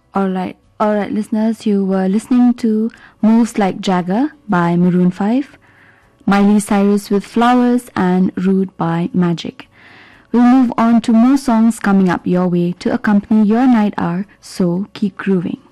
Alright, listeners, you were listening to Moves Like Jagger by Maroon 5, Miley Cyrus with Flowers, and Rude by Magic. We'll move on to more songs coming up your way to accompany your night hour, so keep grooving.